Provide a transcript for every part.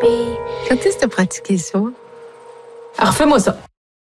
Quand est-ce que tu as pratiqué ça? Alors, fais-moi ça.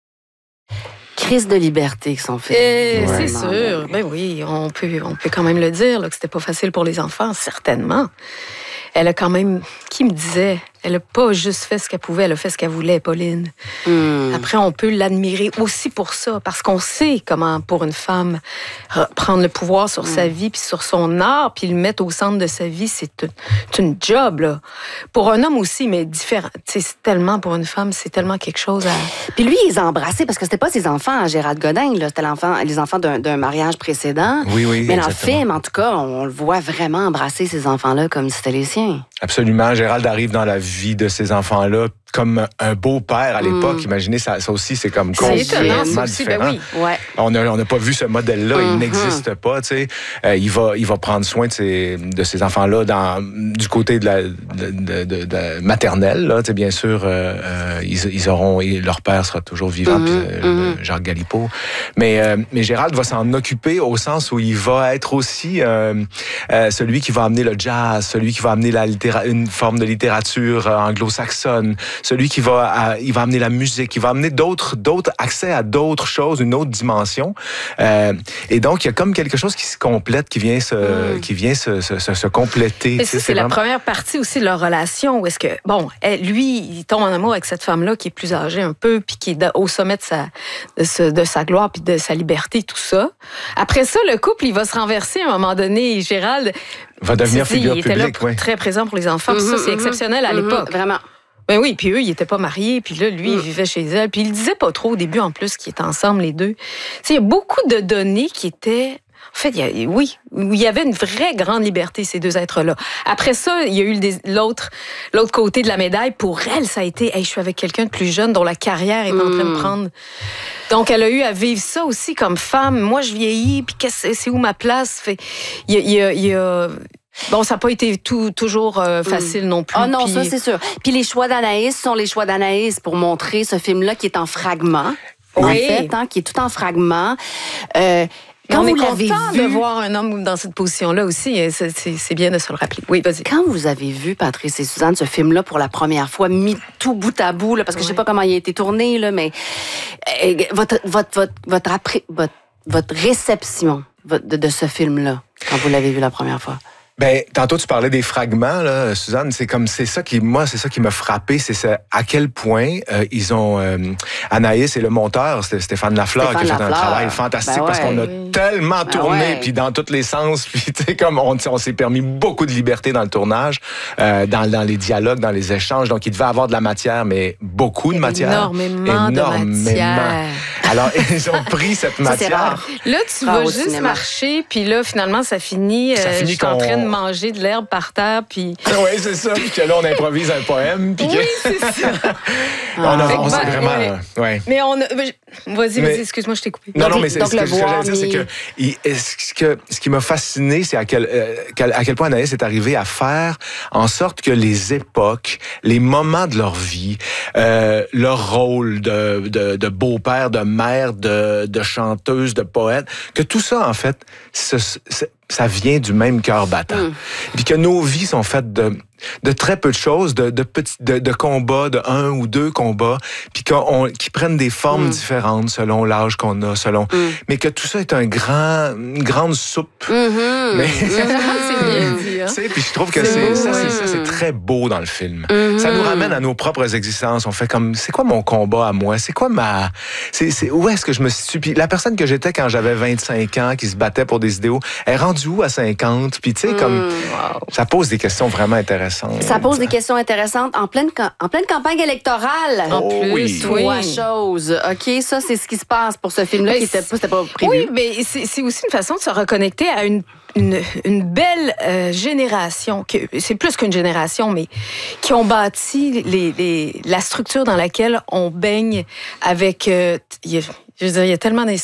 Crise de liberté que son film. C'est sûr. Ben oui, on peut quand même le dire, là, que c'était pas facile pour les enfants, certainement. Elle a quand même... Qui me disait? Elle n'a pas juste fait ce qu'elle pouvait, elle a fait ce qu'elle voulait, Pauline. Après, on peut l'admirer aussi pour ça, parce qu'on sait comment, pour une femme, prendre le pouvoir sur sa vie, puis sur son art, puis le mettre au centre de sa vie, c'est une job, là. Pour un homme aussi, mais différent. C'est tellement, pour une femme, c'est tellement quelque chose à... Puis lui, il les a embrassés, parce que c'était pas ses enfants, Gérald Godin, là. C'était les enfants d'un mariage précédent. Oui, mais dans exactement. le film, en tout cas, on le voit vraiment embrasser ces enfants-là comme si c'était les siens. Absolument. Gérald arrive dans la vie de ces enfants-là comme un beau-père à l'époque. Imaginez, ça aussi, c'est comme complètement différent. Ben oui. Ouais. On n'a pas vu ce modèle-là. Il n'existe pas, tu sais. Il va prendre soin de ces enfants-là du côté de maternelle, là. Tu sais, bien sûr, leur père sera toujours vivant, puis Jacques Galipeau. Mais Gérald va s'en occuper au sens où il va être aussi celui qui va amener le jazz, celui qui va amener une forme de littérature anglo-saxonne, celui qui va amener la musique, il va amener d'autres accès à d'autres choses, une autre dimension. Et donc, il y a comme quelque chose qui se complète, qui vient se compléter. Et ça, c'est la première partie aussi de leur relation, où est-ce que, lui, il tombe en amour avec cette femme-là qui est plus âgée un peu, puis qui est au sommet de sa gloire, puis de sa liberté, tout ça. Après ça, le couple, il va se renverser à un moment donné. Gérald va devenir figure publique. Il était là très présent pour les enfants. Puis ça, c'est exceptionnel à l'époque. Vraiment. Ben oui, puis eux, ils n'étaient pas mariés, puis là, lui, il vivait chez elle. Puis il disait pas trop au début, en plus, qu'ils étaient ensemble, les deux. Il y a beaucoup de données qui étaient... En fait, il y avait une vraie grande liberté, ces deux êtres-là. Après ça, il y a eu l'autre côté de la médaille. Pour elle, ça a été, je suis avec quelqu'un de plus jeune dont la carrière est en train de prendre. Donc, elle a eu à vivre ça aussi comme femme. Moi, je vieillis, puis c'est où ma place? Bon, ça n'a pas été toujours facile non plus. Ah non, ça, c'est sûr. Puis les choix d'Anaïs sont les choix d'Anaïs pour montrer ce film-là qui est en fragments. En fait, qui est tout en fragments. Quand on est content de voir un homme dans cette position-là aussi. C'est bien de se le rappeler. Oui, vas-y. Quand vous avez vu, Patrice et Suzanne, ce film-là pour la première fois, mis tout bout à bout, là, parce que je sais pas comment il a été tourné, là, mais votre réception de ce film-là, quand vous l'avez vu la première fois? Ben, tantôt, tu parlais des fragments, là, Suzanne. C'est ça qui m'a frappé. C'est à quel point ils ont... Anaïs et le monteur, c'était Stéphane Lafleur, qui a fait un travail fantastique parce qu'on a tellement tourné, puis dans tous les sens. Puis, tu sais, comme on s'est permis beaucoup de liberté dans le tournage, dans les dialogues, dans les échanges. Donc, il devait avoir de la matière, mais beaucoup de matière. Énormément de matière. Alors, ils ont pris cette matière. Là, tu vas juste marcher, puis là, finalement, ça finit je suis en train de manger de l'herbe par terre, puis... Oui, c'est ça. Puis que là, on improvise un poème. Puis c'est ça. on s'est vraiment... Ouais. Mais Vas-y, excuse-moi, je t'ai coupé. Non, mais ce que j'allais dire, c'est que ce qui m'a fasciné, c'est à quel point Anaïs est arrivée à faire en sorte que les époques, les moments de leur vie, leur rôle de beau-père, de mère, de chanteuse, de poète, que tout ça, en fait, ça vient du même cœur battant. Puis que nos vies sont faites de très peu de choses, de combats, de 1 ou 2 combats, puis qui prennent des formes différentes selon l'âge qu'on a, mais que tout ça est une grande soupe. Mais c'est bien dit, hein? Puis je trouve que c'est très beau dans le film. Ça nous ramène à nos propres existences. On fait comme, c'est quoi mon combat à moi? C'est quoi où est-ce que je me situe? Puis la personne que j'étais quand j'avais 25 ans, qui se battait pour des idéaux, elle est rendue où à 50? Puis tu sais, ça pose des questions vraiment intéressantes. Ça pose des questions intéressantes en pleine campagne électorale. En plus, Trois choses. OK, ça, c'est ce qui se passe pour ce film-là qui n'était pas prévu. Oui, mais c'est aussi une façon de se reconnecter à une belle génération, c'est plus qu'une génération, mais qui ont bâti la structure dans laquelle on baigne avec... je veux dire, il y a tellement